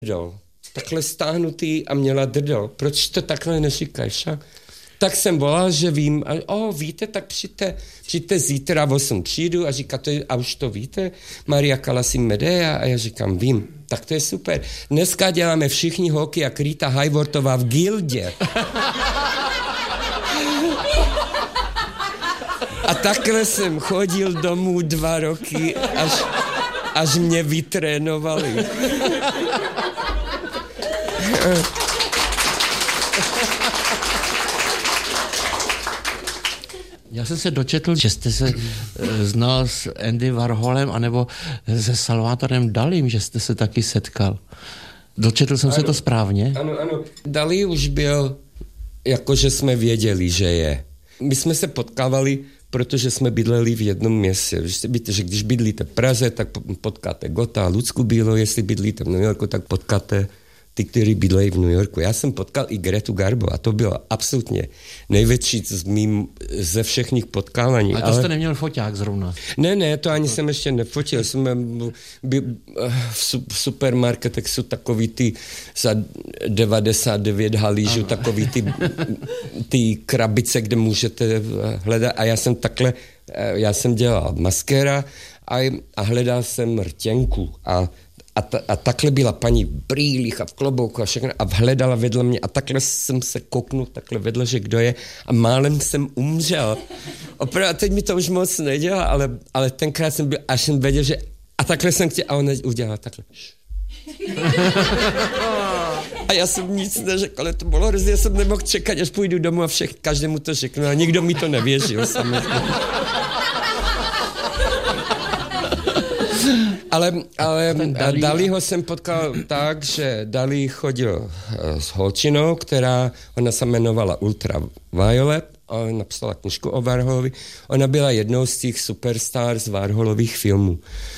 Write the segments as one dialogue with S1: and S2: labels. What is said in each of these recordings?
S1: takhle stáhnutý a měla drdol. Proč to takhle neříkáš? Tak jsem volal, že vím. Víte, tak přijďte zítra, 8 přijdu a říká, a už to víte? Maria Callas in Medea? A já říkám, vím. Tak to je super. Dneska děláme všichni holky jak Rita Hayworthová v Gildě. A takhle jsem chodil domů 2 roky, až mě vytrénovali.
S2: Já jsem se dočetl, že jste se znal s Andy Warholem anebo se Salvatorem Dalim, že jste se taky setkal. Dočetl jsem se to správně?
S1: Ano. Dali už byl, jakože jsme věděli, že je. My jsme se potkávali, protože jsme bydleli v jednom městě. Víte, že když bydlíte v Praze, tak potkáte Gotha a Lucku Bílou, jestli bydlíte v New Yorku, tak potkáte ty, kteří bydlejí v New Yorku. Já jsem potkal i Gretu Garbo a to bylo absolutně největší ze všech potkávání.
S2: A to jste neměl foťák zrovna?
S1: Ne, to ani jsem ještě nefotil. V supermarketech jsou takový ty za 99 halížů, takový ty krabice, kde můžete hledat. A já jsem dělal maskéra a hledal jsem rtěnku a takhle byla paní v brýlích a v klobouku a všechno a hledala vedle mě a takhle jsem se kouknul takhle vedle, že kdo je a málem jsem umřel. Opravdu, teď mi to už moc nedělá, ale tenkrát jsem byl, až jsem věděl, že a takhle jsem chtěl a on udělal takhle. A já jsem nic neřekl, ale to bylo hrozně, já jsem nemohl čekat, až půjdu domů a každému to řeknu a nikdo mi to nevěřil samozřejmě. Ale Daliho jsem potkal tak, že Dali chodil s holčinou, ona se jmenovala Ultraviolet, a napsala knižku o Warholovi. Ona byla jednou z těch superstars Warholových filmů.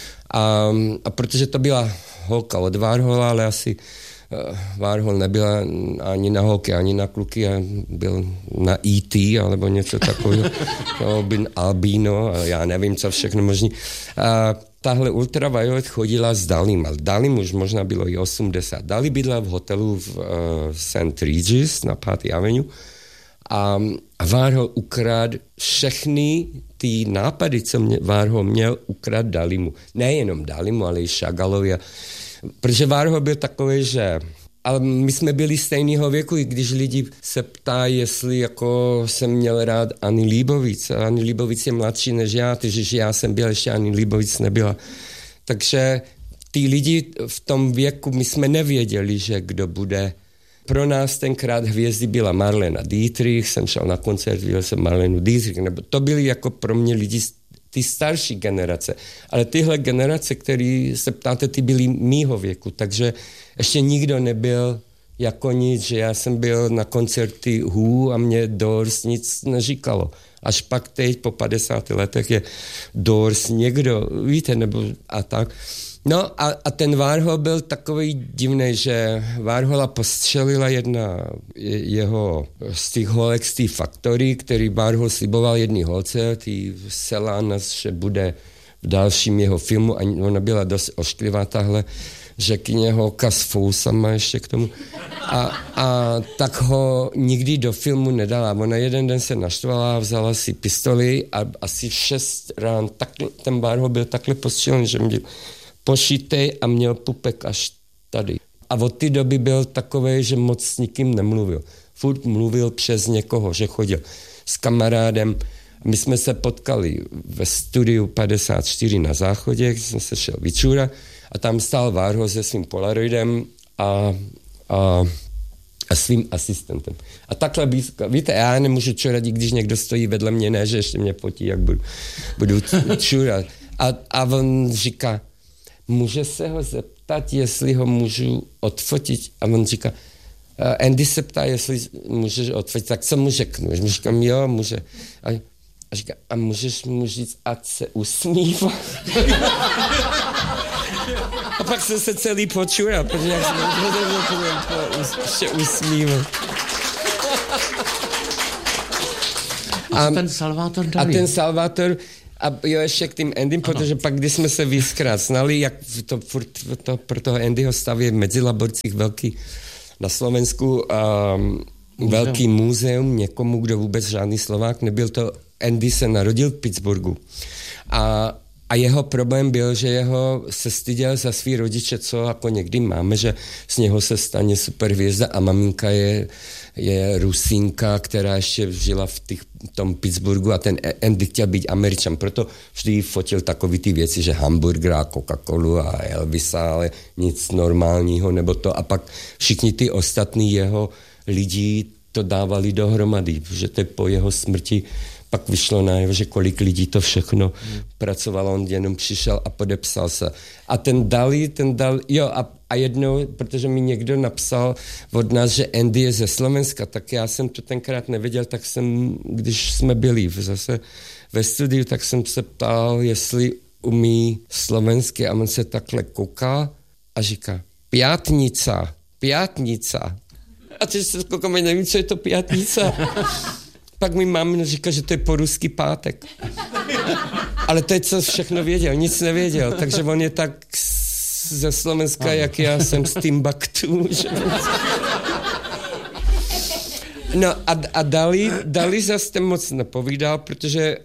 S1: A protože to byla holka od Warhola, ale asi Warhol nebyla ani na holky, ani na kluky, a byl na E.T. alebo něco takového, albino, a já nevím, co všechno možný. Tahle Ultraviolet chodila s Dalim, ale Dalim už možná bylo i 80. Dali bydla v hotelu v St. Regis na 5. Avenue a Warhol ukradl všechny ty nápady, co Warhol měl, ukradl Dalimu. Nejenom Dalimu, ale i Chagalovi. Protože Warhol byl takový, že... Ale my jsme byli stejného věku, i když lidi se ptají, jestli jako jsem měl rád Anny Leibovitz. Anny Leibovitz je mladší než já, takže já jsem byl, ještě Anny Leibovitz nebyla. Takže ty lidi v tom věku, my jsme nevěděli, že kdo bude. Pro nás tenkrát hvězdy byla Marlena Dietrich, jsem šel na koncert, viděl jsem Marlenu Dietrich, nebo to byli jako pro mě lidi ty starší generace. Ale tyhle generace, který se ptáte, ty byly mýho věku, takže ještě nikdo nebyl jako nic, že já jsem byl na koncerty Who a mě Doors nic neříkalo. Až pak teď po 50 letech je Doors někdo, víte, nebo a tak. No a ten Warhol byl takový divný, že Warhola postřelila jedna jeho z těch holek z té Factory, který Warhol sliboval jedný holce, ty Selana, že bude v dalším jeho filmu, a ona byla dost ošklivá tahle, řekně holka s fousama ještě k tomu. A tak ho nikdy do filmu nedala. Ona jeden den se naštvala, vzala si pistoli a asi 6 rán ten Warhol byl takhle postřelený, že měl pošitej a měl pupek až tady. A od té doby byl takovej, že moc s nikým nemluvil. Furt mluvil přes někoho, že chodil s kamarádem. My jsme se potkali ve studiu 54 na Záchodě, kde jsem se šel vyčůrat a tam stál Warhol se svým polaroidem a svým asistentem. A takhle blízko. Víte, já nemůžu čurat, když někdo stojí vedle mě, ne, že ještě mě potí, jak budu čurat. A on říká, může se ho zeptat, jestli ho můžu odfotit. A on říká, Andy se ptá, jestli můžeš odfotit, tak co mu řeknu? Mu říkám, jo, může. A říká, a můžeš mu říct, ať se usmívá? A pak jsem se celý počural, protože jak jsem se usmíval.
S2: A ten Salvator Dali?
S1: A ten Salvator, A jo, ještě k tým Andym, protože pak, když jsme se víckrát znali, jak to pro toho Andyho staví v Mezilaborcích velký na Slovensku velký muzeum někomu, kdo vůbec žádný Slovák nebyl. To Andy se narodil v Pittsburghu. A jeho problém byl, že jeho se styděl za svý rodiče, co jako někdy máme, že z něho se stane superhvězda a maminka je Rusínka, která ještě žila v tom Pittsburghu a ten Andy chtěl být Američan. Proto vždy fotil takový ty věci, že hamburger a Coca-Colu a Elvisa, ale nic normálního nebo to. A pak všichni ty ostatní jeho lidi to dávali dohromady, že to po jeho smrti pak vyšlo najevo, že kolik lidí to všechno pracovalo, on jenom přišel a podepsal se. A ten Dali, jo a jednou, protože mi někdo napsal od nás, že Andy je ze Slovenska, tak já jsem to tenkrát nevěděl, tak jsem, když jsme byli zase ve studiu, tak jsem se ptal, jestli umí slovensky a on se takhle kouká a říká, pětnica. A teď se koukám, nevím, co je to pětnica. Pak mi mámina říká, že to je po rusky pátek. Ale teď co všechno věděl, nic nevěděl, takže on je tak ze Slovenska, jak já jsem z Timbuktu. No a Dali zase moc nepovídal, protože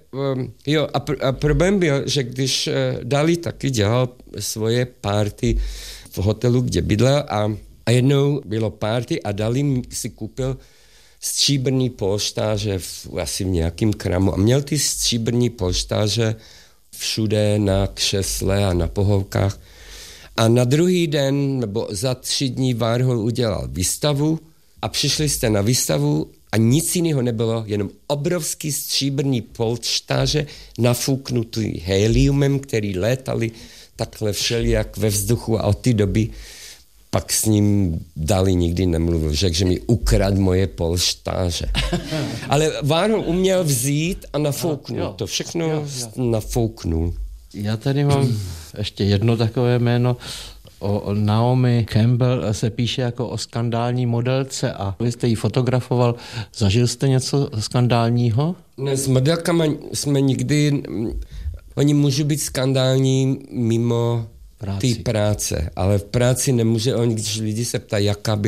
S1: a problém byl, že když Dali taky dělal svoje party v hotelu, kde bydlel a jednou bylo party a Dali si koupil stříbrný polštáře asi v nějakým kramu a měl ty stříbrný polštáře všude na křesle a na pohovkách. A na druhý den, nebo za 3 dní Warhol udělal výstavu a přišli jste na výstavu a nic jiného nebylo, jenom obrovský stříbrný polštáře nafouknutý heliumem, který létali takhle všelijak ve vzduchu a od té doby pak s ním Dali nikdy nemluvil. Řekl, že mi ukradl moje polštáře. Ale Warhol uměl vzít a nafouknul. To všechno nafouknul.
S2: Já tady mám ještě jedno takové jméno. O Naomi Campbell se píše jako o skandální modelce a vy jste ji fotografoval. Zažil jste něco skandálního?
S1: Ne, s modelkama jsme nikdy... Oni můžou být skandální mimo té práce, ale v práci nemůže on, když lidi se ptají,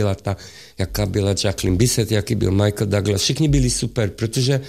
S1: jaká byla Jacqueline Bisset, jaký byl Michael Douglas, všichni byli super, protože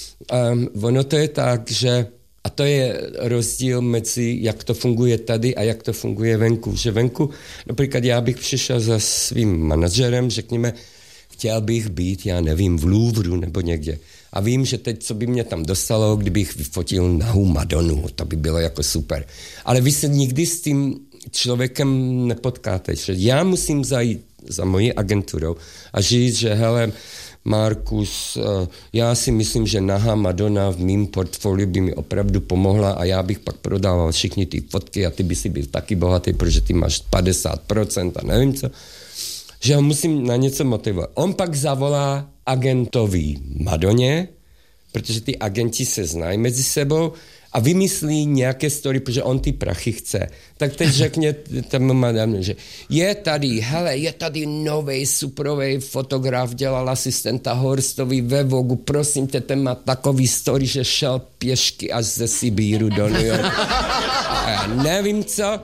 S1: ono to je tak, že a to je rozdíl mezi, jak to funguje tady a jak to funguje venku. Že venku, například já bych přišel za svým manažerem, řekněme, chtěl bych být, já nevím, v Louvru nebo někde. A vím, že teď, co by mě tam dostalo, kdybych vyfotil nahou Madonu, to by bylo jako super. Ale vy se nikdy s tím člověkem nepotkáte. Že já musím zajít za mojí agenturou a říct, že hele, Markus, já si myslím, že nahá Madonna v mým portfoliu by mi opravdu pomohla a já bych pak prodával všichni ty fotky a ty by si byl taky bohatý, protože ty máš 50% a nevím co. Že ho musím na něco motivovat. On pak zavolá agentovi Madoně, protože ty agenti se znají mezi sebou a vymyslí nějaké story, protože on ty prachy chce. Tak teď řekne tam Madame, že je tady novej superovej fotograf, dělal asistenta Horstovi ve Vogu, prosím tě, ten má takový story, že šel pěšky až ze Sibíru do New York. A já nevím co.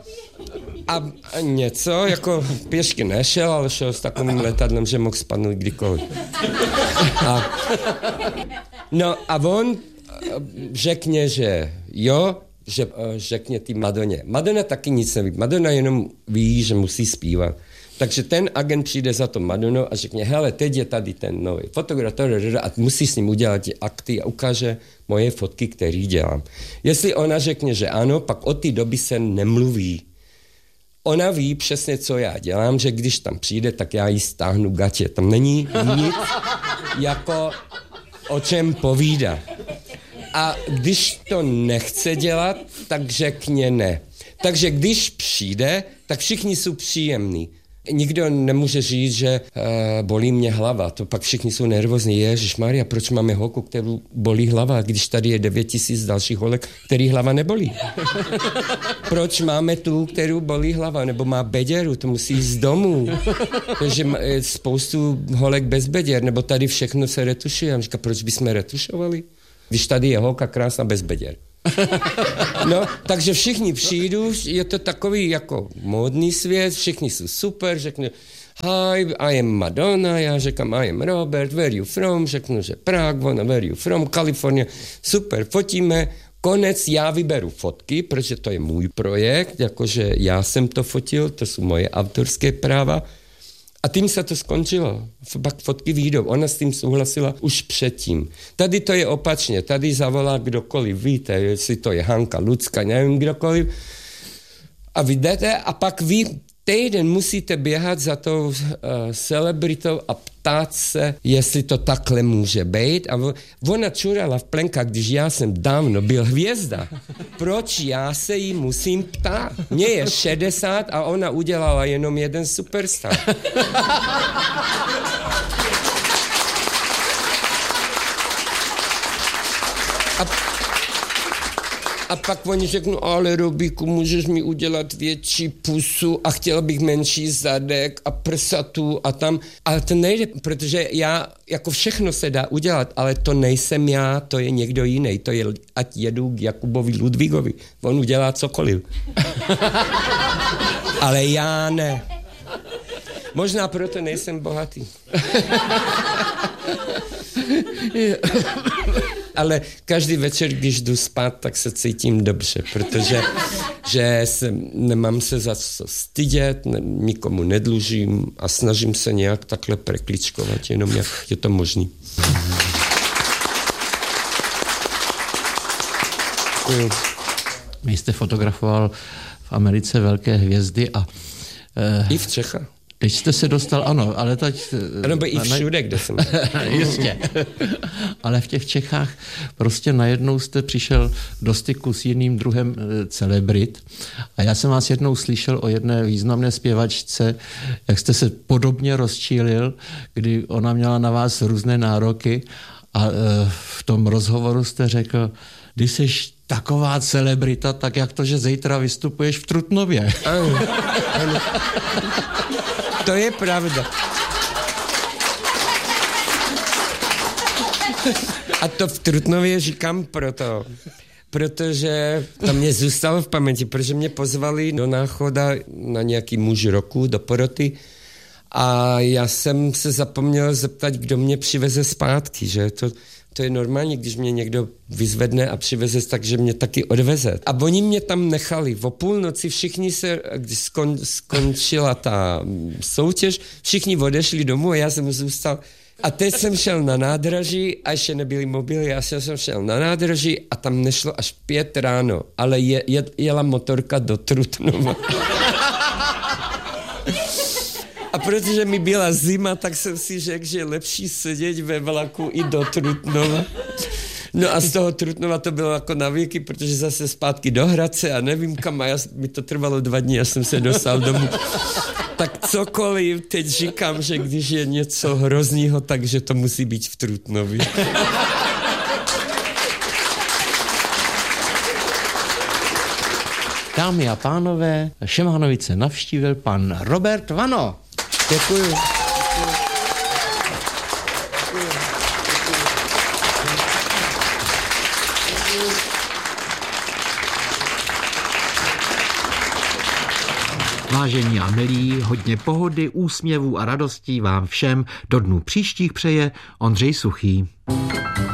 S1: A něco, jako pěšky nešel, ale šel s takovým letadlem, že mohl spadnout kdykoliv. A on řekne, že jo, že řekne ty Madoně. Madonna taky nic neví. Madonna jenom ví, že musí zpívat. Takže ten agent přijde za to Madonou a řekne, hele, teď je tady ten nový fotograf a musí s ním udělat akty a ukáže moje fotky, které dělám. Jestli ona řekne, že ano, pak od té doby se nemluví. Ona ví přesně, co já dělám, že když tam přijde, tak já jí stáhnu gatě. Tam není nic jako o čem povídat. A když to nechce dělat, tak řekně ne. Takže když přijde, tak všichni jsou příjemní. Nikdo nemůže říct, že bolí mě hlava. To pak všichni jsou nervózní. Ježišmarja, proč máme holku, kterou bolí hlava, když tady je 9000 dalších holek, který hlava nebolí? Proč máme tu, kterou bolí hlava, nebo má beděru, to musí jít z domů. Takže spoustu holek bez beděr, nebo tady všechno se retušuje. A říká, proč bychom retušovali? Když tady je holka krásná bez beděr. No, takže všichni přijdou, je to takový jako módní svět, všichni jsou super, řeknu, hi, I am Madonna, já říkám, I am Robert, where you from, řeknu, že Prague, ona, where you from, Kalifornie, super, fotíme, konec, já vyberu fotky, protože to je můj projekt, jakože já jsem to fotil, to jsou moje autorské práva. A tím se to skončilo. Pak fotky vyjdou. Ona s tím souhlasila už předtím. Tady to je opačně. Tady zavolá kdokoliv. Víte, jestli to je Hanka, Lucka, nevím kdokoliv. A vy jdete a pak vy týden musíte běhat za tou celebritou a ptát se, jestli to takhle může být. A ona čurala v plenkách, když já jsem dávno byl hvězda. Proč já se jí musím ptát? Mně je 60 a ona udělala jenom jeden superstar. A pak oni řeknou, ale Robíku, můžeš mi udělat větší pusu a chtěl bych menší zadek a prsatu a tam. Ale to nejde, protože já, jako všechno se dá udělat, ale to nejsem já, to je někdo jiný. To je, ať jedu k Jakubovi Ludvígovi. On udělá cokoliv. Ale já ne. Možná proto nejsem bohatý. Ale každý večer, když jdu spát, tak se cítím dobře, protože nemám se za co stydět, nikomu nedlužím a snažím se nějak takhle prekličkovat, jenom jak je to možný.
S2: Vy jste fotografoval v Americe velké hvězdy a...
S1: I v Čechách.
S2: Teď jste se dostal, ano, ale teď...
S1: Nebo i všude, kde jsem.
S2: Jistě. Ale v těch Čechách prostě najednou jste přišel do styku s jiným druhem celebrit. A já jsem vás jednou slyšel o jedné významné zpěvačce, jak jste se podobně rozčílil, kdy ona měla na vás různé nároky a v tom rozhovoru jste řekl, když jsi taková celebrita, tak jak to, že zítra vystupuješ v Trutnově.
S1: Ano, ano. To je pravda. A to v Trutnově říkám protože to mě zůstalo v paměti, protože mě pozvali do Náchoda na nějaký muž roku, do poroty a já jsem se zapomněl zeptat, kdo mě přiveze zpátky, že to je normální, když mě někdo vyzvedne a přiveze, takže mě taky odveze. A oni mě tam nechali. O půlnoci všichni když skončila ta soutěž, všichni odešli domů a já jsem zůstal. A teď jsem šel na nádraží a ještě nebyly mobily, já jsem šel na nádraží a tam nešlo až 5 ráno, ale jela motorka do Trutnova. A protože mi byla zima, tak jsem si řekl, že je lepší sedět ve vlaku i do Trutnova. No a z toho Trutnova to bylo jako na věky, protože zase zpátky do Hradce a nevím kam, a mi to trvalo 2 dny, až jsem se dostal domů. Tak cokoliv, teď říkám, že když je něco hroznýho, takže to musí být v Trutnově.
S2: Dámy a pánové, Šemánovice navštívil pan Robert Vano.
S1: Děkuju.
S2: Vážení a milí, hodně pohody, úsměvů a radostí vám všem do dnů příštích přeje Ondřej Suchý.